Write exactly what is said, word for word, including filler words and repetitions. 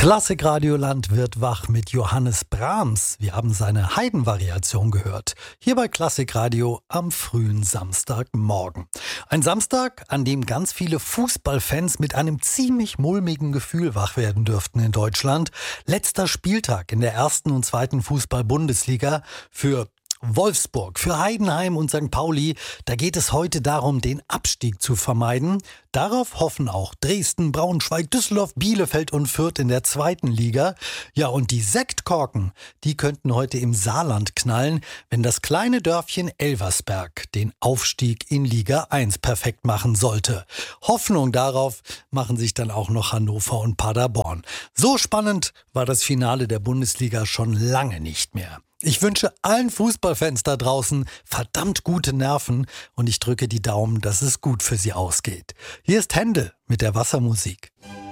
Klassik-Radioland wird wach mit Johannes Brahms. Wir haben seine Haydn-Variation gehört. Hier bei Klassik-Radio am frühen Samstagmorgen. Ein Samstag, an dem ganz viele Fußballfans mit einem ziemlich mulmigen Gefühl wach werden dürften in Deutschland. Letzter Spieltag in der ersten und zweiten Fußball-Bundesliga für Wolfsburg, für Heidenheim und Sankt Pauli. Da geht es heute darum, den Abstieg zu vermeiden. Darauf hoffen auch Dresden, Braunschweig, Düsseldorf, Bielefeld und Fürth in der zweiten Liga. Ja, und die Sektkorken, die könnten heute im Saarland knallen, wenn das kleine Dörfchen Elversberg den Aufstieg in Liga eins perfekt machen sollte. Hoffnung darauf machen sich dann auch noch Hannover und Paderborn. So spannend war das Finale der Bundesliga schon lange nicht mehr. Ich wünsche allen Fußballfans da draußen verdammt gute Nerven und ich drücke die Daumen, dass es gut für sie ausgeht. Hier ist Händel mit der Wassermusik.